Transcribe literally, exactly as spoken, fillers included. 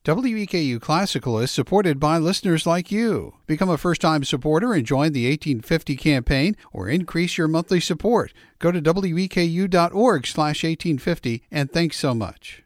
W E K U Classical is supported by listeners like you. Become a first-time supporter and join the eighteen fifty campaign or increase your monthly support. Go to W E K U dot org slash eighteen fifty and thanks so much.